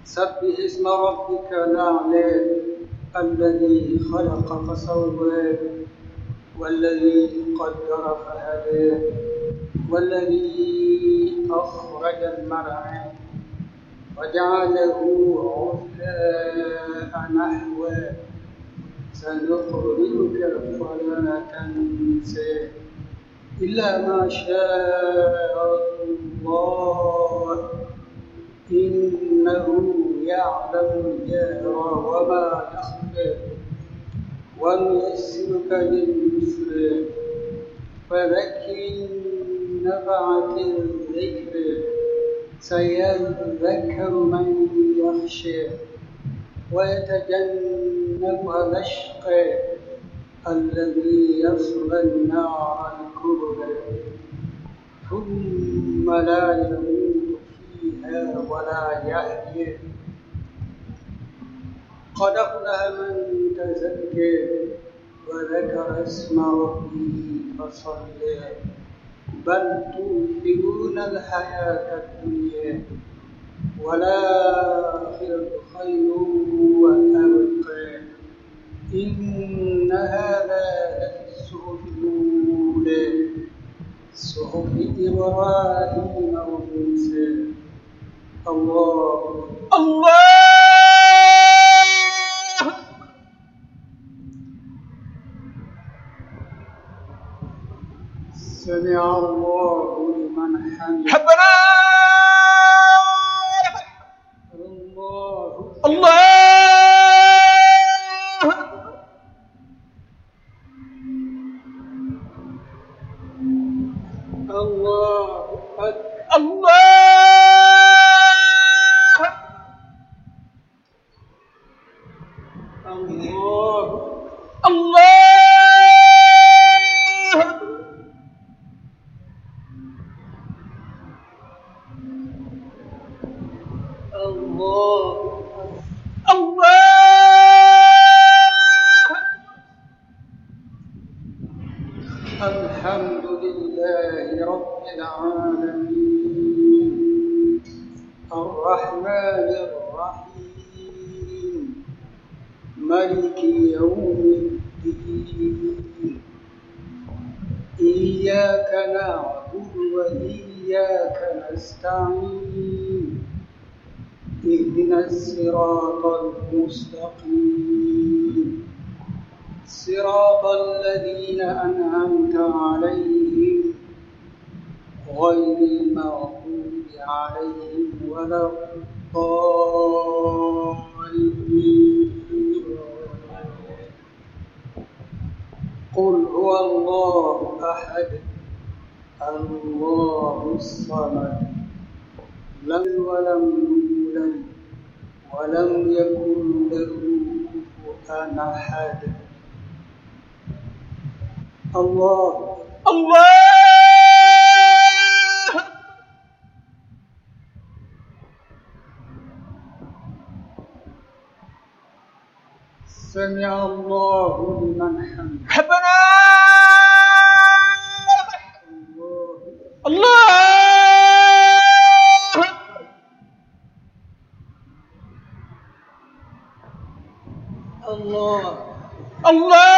سبح اسم ربك الأعلى الذي خلق فسوى والذي قدر فهدى والذي أخرج المرعى وجعله غثاء نحوا سنقرئك فلا تنسى إلا ما شاء الله إنه يعلم الجهر وما يخفى ونيسرك لليسر فذكر إن نفعت الذكر سيذكر من يخشى ويتجنبها الأشقى الذي يصلى النار الكبرى ثم لا يموت فيها ولا يحيى قد أفلح من تزكى وذكر اسم ربه فصلى بل تؤثرون الحياة الدنيا والآخرة خير وأبقى إن هذا لفي الصحف الأولى صحف إبراهيم وموسى الله سمع الله لمن حمده حبنا الله الله أكبر الله الله الحمد لله رب العالمين الرحمن الرحيم مالك يوم الدين إياك نعبد وإياك نستعين اهدنا الصراط المستقيم صراط الذين أنعمت عليهم غير المغضوب عليهم ولا الضالين قل هو الله أحد الله الصمد لم يلد ولم يولد ولم يكن له كفوا أحد الله سمع الله لمن حمده حبنا الله الله